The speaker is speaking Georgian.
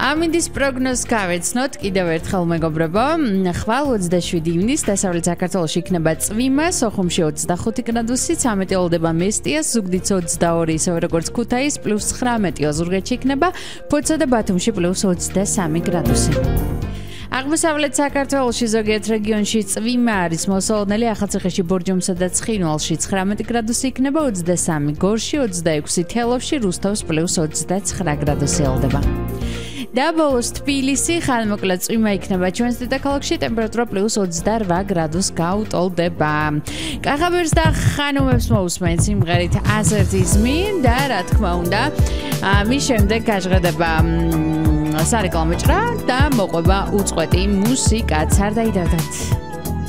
ამინდის პროგნოზს გავეცნოთ კიდევ ერთხელ მეგობრებო. ხვალ 27 ივნისს დასავლეთ საქართველოში იქნება წვიმა, სოხუმში 25 გრადუსი, 13 ელოდება მესტიას, ზუგდიდს 22, ისევე როგორც ქუთაისს +19, ზურგეთში იქნება, ფოთსა და ბათუმში +23 გრადუსი. აღმოსავლეთ საქართველოში ზოგიერთ რეგიონში წვიმა არის მოსალოდნელი, ახალციხეში, ბორჯომსა და ცხინვალში 19 გრადუსი იქნება, 23 გორში, 26 თელავში, რუსთავს +29 გრადუსი ელოდება. და ბოლოს თბილისი ხანმოკლე წვიმა იქნება ჩვენს დედაქალაქში, ტემპერატურა +28 გრადუსს გაუტოლდება. კახაბერს და ხანუმებს მოусმენთ სიმღერით აზერტიზმი და რა თქმა უნდა, მის შემდეგ გაჟღერდება სარეკლამო ჭრა და მოყვება უწყვეტი მუსიკაც. არ დაიდარდეთ.